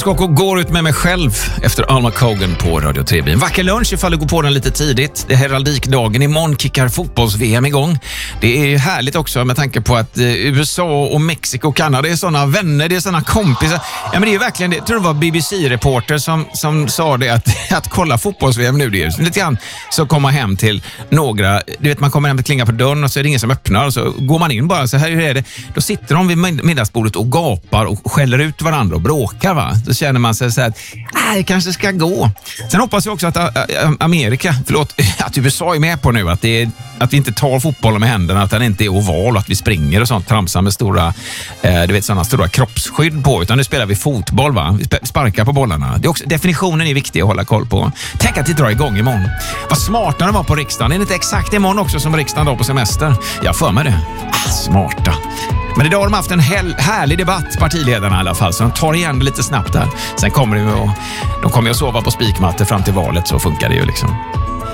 Skocko går ut med mig själv efter Alma Cogan på Radio 3. En vacker lunch ifall du går på den lite tidigt. Det är heraldikdagen. Imorgon kickar fotbolls-VM igång. Det är ju härligt också med tanke på att USA och Mexiko och Kanada är sådana vänner, det är sådana kompisar. Ja, men det är ju verkligen det. Jag tror det var BBC-reporter som sa det att kolla fotbolls-VM nu. Det är lite grann så komma hem till några. Du vet, man kommer hem till klinga på dörren och så är det ingen som öppnar och så går man in bara så här är det. Då sitter de vid middagsbordet och gapar och skäller ut varandra och bråkar, va? Då känner man sig så här att det kanske ska gå. Sen hoppas jag också att att USA är med på nu att vi inte tar fotbollen med händerna, att den inte är oval, att vi springer och sånt, tramsar med stora sådana stora kroppsskydd på, utan nu spelar vi fotboll, va? Vi sparkar på bollarna. Det är också, definitionen är viktig att hålla koll på. Tänk att det drar igång imorgon. Vad smarta de var på riksdagen. Det är inte exakt imorgon också som riksdagen då på semester. Jag för mig det. Smarta. Men idag har de haft en härlig debatt, partiledarna i alla fall, så de tar igen det lite snabbt där. Sen kommer de kommer att sova på spikmattor fram till valet, så funkar det ju liksom.